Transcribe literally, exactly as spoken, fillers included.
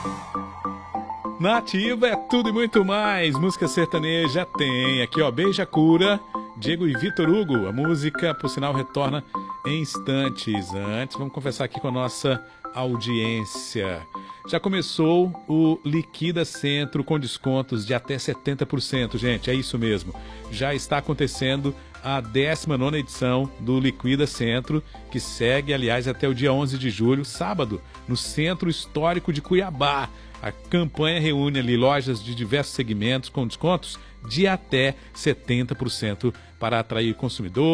Nativa é tudo e muito mais. Música sertaneja tem. Aqui, ó, Beija Cura, Diego e Vitor Hugo. A música, por sinal, retorna em instantes. Antes, vamos conversar aqui com a nossa audiência. Já começou o Liquida Centro com descontos de até setenta por cento, gente. É isso mesmo. Já está acontecendo a décima nona edição do Liquida Centro, que segue, aliás, até o dia onze de julho, sábado, no Centro Histórico de Cuiabá. A campanha reúne ali lojas de diversos segmentos com descontos de até setenta por cento para atrair consumidores.